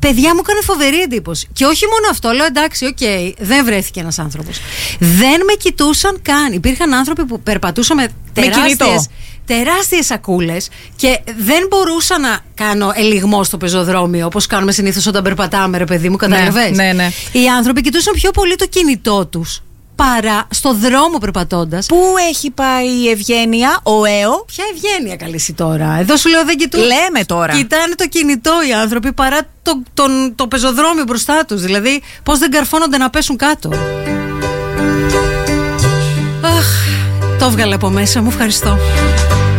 Παιδιά, μου έκανε φοβερή εντύπωση. Και όχι μόνο αυτό, λέω εντάξει, οκ, δεν βρέθηκε ένας άνθρωπος. Δεν με κοιτούσαν καν. Υπήρχαν άνθρωποι που περπατούσαν με τεράστιες σακούλες και δεν μπορούσα να κάνω ελιγμό στο πεζοδρόμιο όπως κάνουμε συνήθως όταν περπατάμε, ρε παιδί μου, καταλαβες. Ναι. Οι άνθρωποι κοιτούσαν πιο πολύ το κινητό τους παρά στο δρόμο περπατώντας. Πού έχει πάει η Ευγένεια, ο ΑΕΟ? Ποια Ευγένεια καλήσει τώρα? Εδώ σου λέω δεν κοιτούν. Λέμε τώρα. Κοιτάνε το κινητό οι άνθρωποι παρά το πεζοδρόμιο μπροστά τους. Δηλαδή, πώς δεν καρφώνονται να πέσουν κάτω. Αχ, το έβγαλε από μέσα μου, ευχαριστώ.